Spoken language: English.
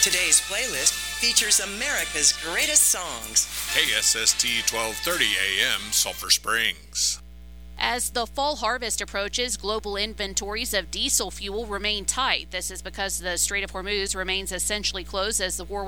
Today's playlist features America's greatest songs. KSST 1230 AM, Sulphur Springs. As the fall harvest approaches, global inventories of diesel fuel remain tight. This is because the Strait of Hormuz remains essentially closed as the war